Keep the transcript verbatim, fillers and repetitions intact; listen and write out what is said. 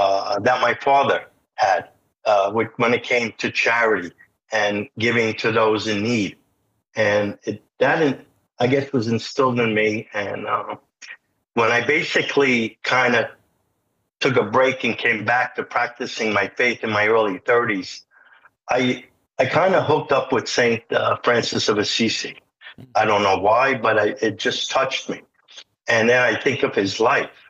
uh, that my father had uh, when it came to charity and giving to those in need. And it, that, I guess, was instilled in me. And uh, when I basically kind of took a break and came back to practicing my faith in my early thirties, I I kind of hooked up with Saint uh, Francis of Assisi. I don't know why, but I, it just touched me. And then I think of his life